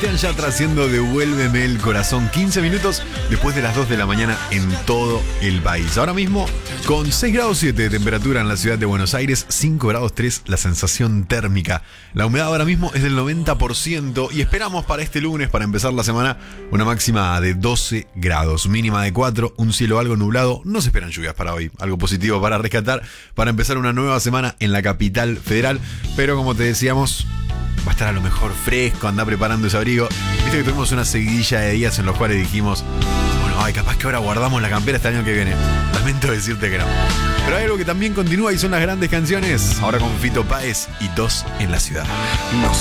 Sebastián Yatra haciendo Devuélveme el corazón. 15 minutos después de las 2 de la mañana en todo el país. Ahora mismo con 6 grados 7 de temperatura en la ciudad de Buenos Aires, 5 grados 3 la sensación térmica. La humedad ahora mismo es del 90% y esperamos para este lunes, para empezar la semana, una máxima de 12 grados, mínima de 4, un cielo algo nublado. No se esperan lluvias para hoy, algo positivo para rescatar, para empezar una nueva semana en la capital federal. Pero como te decíamos, va a estar a lo mejor fresco, anda preparando ese abrigo. Viste que tuvimos una seguidilla de días en los cuales dijimos, bueno, ay, capaz que ahora guardamos la campera este año que viene. Lamento decirte que no. Pero hay algo que también continúa y son las grandes canciones. Ahora con Fito Páez y Dos en la Ciudad. No